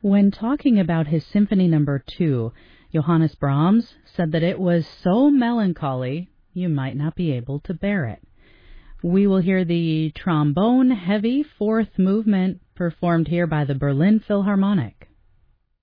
When talking about his Symphony No. 2, Johannes Brahms said that it was so melancholy you might not be able to bear it. We will hear the trombone-heavy fourth movement performed here by the Berlin Philharmonic.